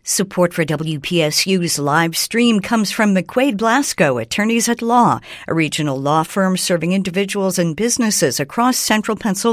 Support for WPSU's live stream comes from McQuaid Blasco, Attorneys at Law, a regional law firm serving individuals and businesses across central Pennsylvania.